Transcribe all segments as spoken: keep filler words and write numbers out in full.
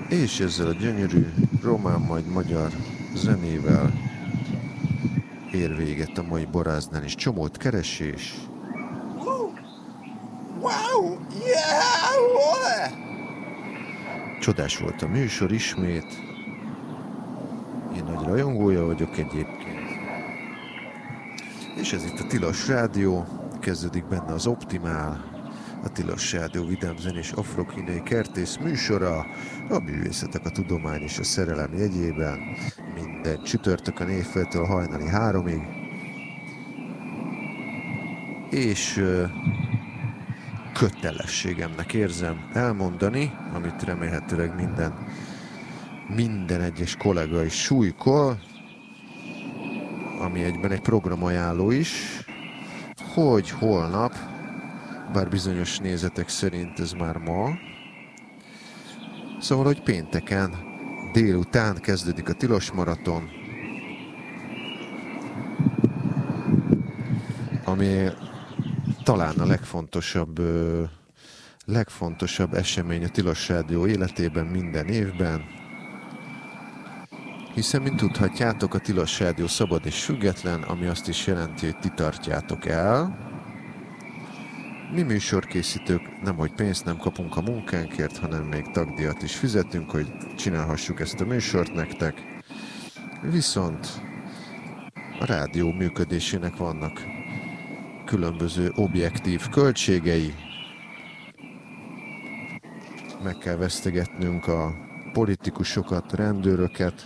És ezzel a gyönyörű román, majd magyar zenével ér véget a mai Boráznál is. Csomót keresés. Wow! Yeah! Csodás volt a műsor ismét. Én nagy rajongója vagyok egyébként. És ez itt a Tilos Rádió. Kezdődik benne az Optimál. A Tilos Rádió vidám zenés afrokínai kertész műsora. A művészetek, a tudomány és a szerelem jegyében. Minden csütörtökön éjféltől hajnali háromig. És kötelességemnek érzem elmondani, amit remélhetőleg minden, minden egyes kollega is súlykol, ami egyben egy programajánló is, hogy holnap, bár bizonyos nézetek szerint ez már ma, szóval, hogy pénteken délután kezdődik a Tilos Maraton, ami talán a legfontosabb, legfontosabb esemény a Tilos Rádió életében minden évben, hiszen, mint tudhatjátok, a Tilos Rádió szabad és független, ami azt is jelenti, hogy ti tartjátok el. Mi műsorkészítők nemhogy pénzt nem kapunk a munkánkért, hanem még tagdíjat is fizetünk, hogy csinálhassuk ezt a műsort nektek. Viszont a rádió működésének vannak különböző objektív költségei. Meg kell vesztegetnünk a politikusokat, rendőröket,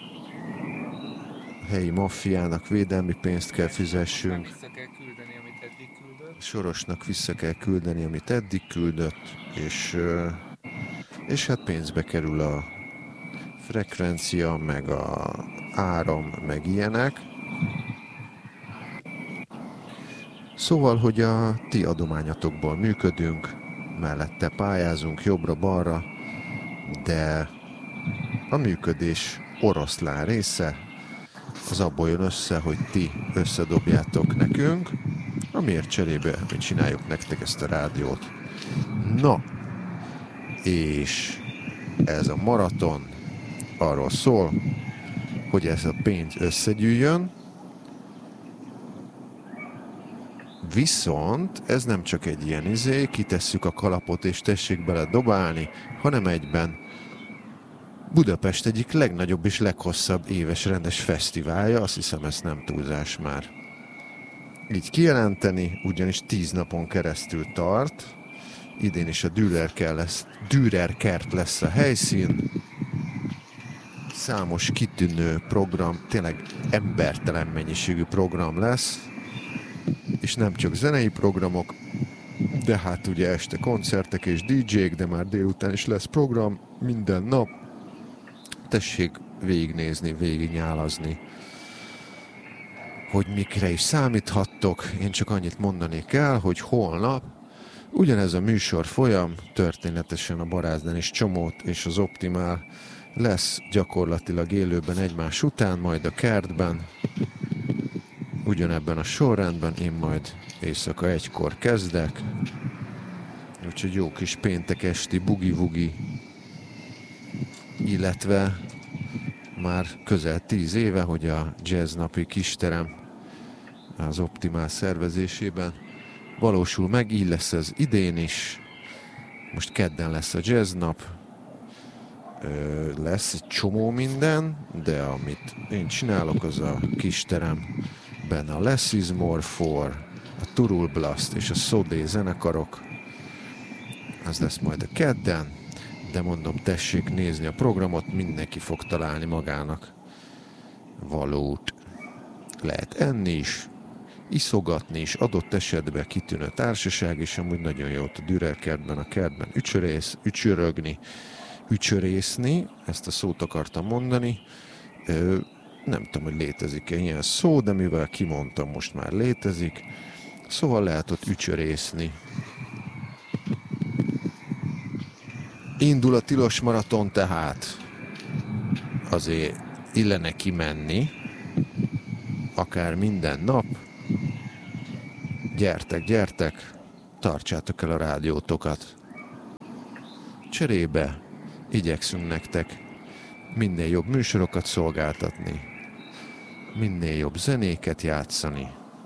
a helyi maffiának védelmi pénzt kell fizessünk. Vissza kell küldeni, amit eddig küldött. Sorosnak vissza kell küldeni, amit eddig küldött, és, és hát pénzbe kerül a frekvencia, meg a áram, meg ilyenek. Szóval, hogy a ti adományatokból működünk, mellette pályázunk jobbra-balra, de a működés oroszlán része az abból jön össze, hogy ti összedobjátok nekünk, amiért cserébe mi csináljuk nektek ezt a rádiót. Na, és ez a maraton arról szól, hogy ez a pénz összegyűjjön, viszont ez nem csak egy ilyen izé, kitesszük a kalapot és tessék bele dobálni, hanem egyben Budapest egyik legnagyobb és leghosszabb éves rendes fesztiválja, azt hiszem ez nem túlzás már így kijelenteni, ugyanis tíz napon keresztül tart. Idén is a Dürer lesz, Dürer kert lesz a helyszín. Számos kitűnő program, tényleg embertelen mennyiségű program lesz, és nem csak zenei programok, de hát ugye este koncertek és dé jék, de már délután is lesz program, minden nap. Tessék végignézni, végignyálazni, hogy mikre is számíthattok. Én csak annyit mondanék el, hogy holnap ugyanez a műsor folyam, történetesen a Barázdán és Csomót és az Optimál lesz gyakorlatilag élőben egymás után, majd a kertben, ugyanebben a sorrendben, én majd éjszaka egykor kezdek. Úgyhogy jó kis péntek esti bugi-vugi, illetve már közel tíz éve, hogy a Jazz Napi kisterem az Optimál szervezésében valósul meg, így lesz ez idén is. Most kedden lesz a Jazz Nap, Ö, lesz egy csomó minden, de amit én csinálok, az a kisteremben a Less is More For, a Turul Blast és a Sodé zenekarok. Az lesz majd a kedden, de mondom, tessék nézni a programot, mindenki fog találni magának valót. Lehet enni is, iszogatni is, adott esetben kitűnő társaság, és amúgy nagyon jó ott a Dürer kertben, a kertben ücsörész, ücsörögni, ücsörészni, ezt a szót akartam mondani. Ö, nem tudom, hogy létezik-e ilyen szó, de mivel kimondtam, most már létezik. Szóval lehet ott ücsörészni. Indul a Tilos Maraton, tehát azért illene kimenni, akár minden nap. Gyertek, gyertek, tartsátok el a rádiótokat. Cserébe igyekszünk nektek minél jobb műsorokat szolgáltatni, minél jobb zenéket játszani,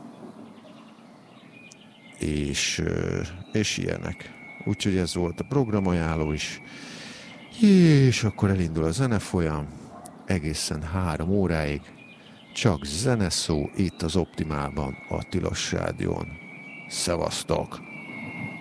és, és ilyenek. Úgyhogy ez volt a programajánló is. És akkor elindul a zenefolyam, egészen három óráig. Csak zeneszó itt az Optimálban, a Tilos Rádión. Szevasztok!